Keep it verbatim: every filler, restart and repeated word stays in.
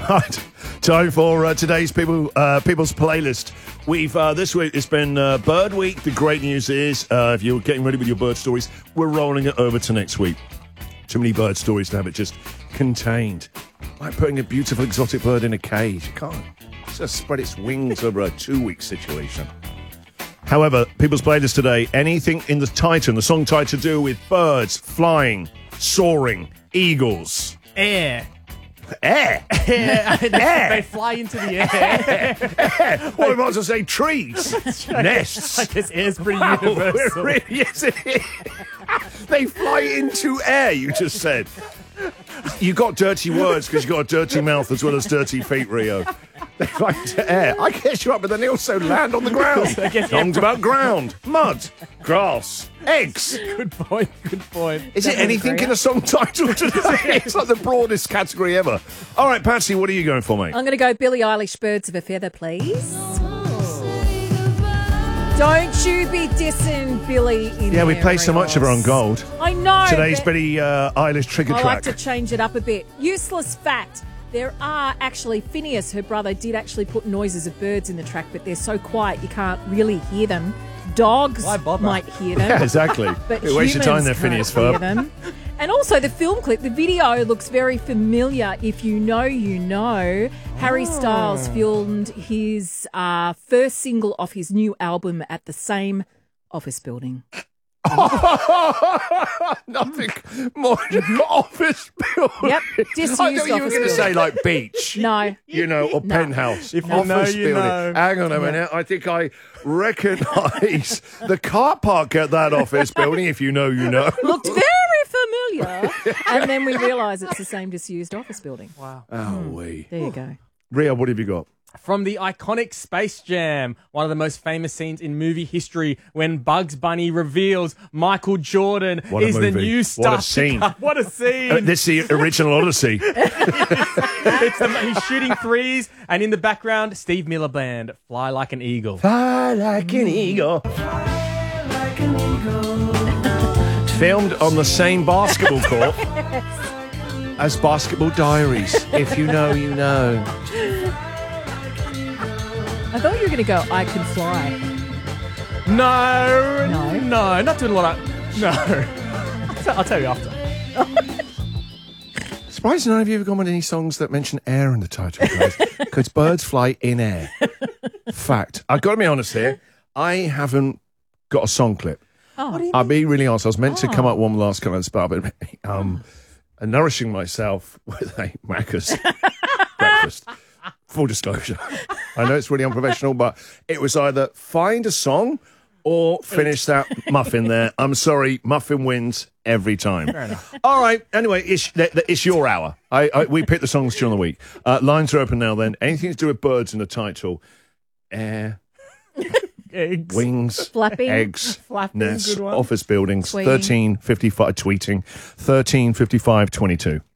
Right, time for uh, today's people uh, people's playlist. We've uh, this week it's been uh, Bird Week. The great news is, uh, if you're getting ready with your bird stories, we're rolling it over to next week. Too many bird stories to have it just contained. Like putting a beautiful exotic bird in a cage. You can't just spread its wings over a two-week situation. However, people's playlist today, anything in the title, the song title to do with birds, flying, soaring, eagles. Air. Air? Air. they, Air. they fly into the air. Air. Well, I might as well say trees. Nests. I guess air's pretty Wow, universal. really, yes, it is. They fly into air, you just said. You got dirty words because you got a dirty mouth as well as dirty feet, Rio. They fly into air. I guess you're up, but then they also land on the ground. Songs about ground, mud, grass, eggs. Good point, good point. Is it anything in a song title today? It's like the broadest category ever. All right, Patsy, what are you going for, mate? I'm going to go Billie Eilish, Birds of a Feather, please. Don't you be dissing Billie in Yeah, we there, play so much of her on Rios. Gold. I know. Today's but Billie uh, Eilish trigger I track. like to change it up a bit. Useless fact. There are actually, Phineas, her brother, did actually put noises of birds in the track, but they're so quiet you can't really hear them. Dogs Why bother? might hear them. Yeah, exactly. But Hey, waste your time there, humans Phineas can't hear Ferb. them. And also the film clip, the video looks very familiar. If you know, you know. Harry Styles filmed his uh, first single off his new album at the same office building. Nothing more than office building. Yep, disused I thought you were office going to say building. like beach. No. You know, or No. penthouse. If you office know, you building. know. Hang on a minute. I think I recognise the car park at that office building. If you know, you know. Looked very familiar. And then we realise it's the same disused office building. Wow. Oh, we. There you go. Ria, what have you got? From the iconic Space Jam, one of the most famous scenes in movie history, when Bugs Bunny reveals Michael Jordan What a is the movie. new What star. a scene. What a scene. Uh, this is the original Odyssey. It's the, he's shooting threes, and in the background, Steve Miller Band, Fly Like an Eagle. Fly like an eagle. Filmed on the same basketball court as Basketball Diaries. If you know, you know. I thought you were going to go, I Can Fly. No, No? no, not doing what I. No. I'll, tell, I'll tell you after. Surprised none of you have gone with any songs that mention air in the title, guys. Because birds fly in air. Fact. I've got to be honest here. I haven't got a song clip. Oh, I'll be really honest. I was meant to come up with one last kind of spot, but um, nourishing myself with a Macca's breakfast. Full disclosure. I know it's really unprofessional, but it was either find a song or finish that muffin there. I'm sorry, muffin wins every time. Fair enough. All right. Anyway, it's, it's your hour. I, I, we pick the songs during the week. Uh, lines are open now then. Anything to do with birds in the title. Air, Eggs. wings, Flapping. eggs, Flapping, nests, good one. office buildings, Tweeting. thirteen fifty-five, tweeting, thirteen fifty-five twenty-two.